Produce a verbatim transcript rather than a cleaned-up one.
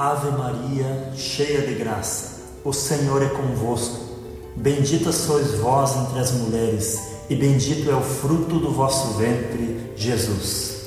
Ave Maria, cheia de graça, o Senhor é convosco. Bendita sois vós entre as mulheres, e bendito é o fruto do vosso ventre, Jesus.